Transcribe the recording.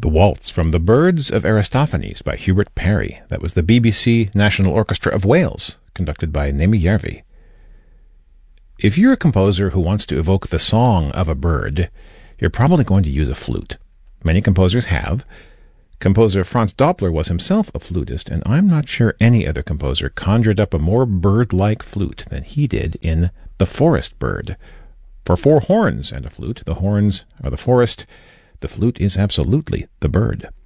The Waltz from The Birds of Aristophanes by Hubert Parry. That was the BBC National Orchestra of Wales, conducted by Nemi Järvi. If you're a composer who wants to evoke the song of a bird, you're probably going to use a flute. Many composers have. Composer Franz Doppler was himself a flutist, and I'm not sure any other composer conjured up a more bird-like flute than he did in The Forest Bird. For 4 horns and a flute, the horns are the forest, the flute is absolutely the bird.